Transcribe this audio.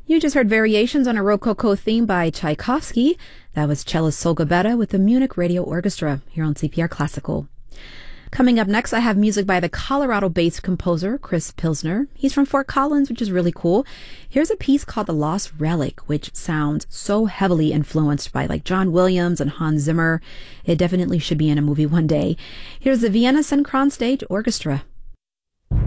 You just heard variations on a Rococo theme by Tchaikovsky. That was cellist Solga Beta with the Munich Radio Orchestra here on CPR Classical. Coming up next, I have music by the Colorado-based composer Chris Pilsner. He's from Fort Collins, which is really cool. Here's a piece called The Lost Relic, which sounds so heavily influenced by like John Williams and Hans Zimmer. It definitely should be in a movie one day. Here's the Vienna Synchron Stage Orchestra.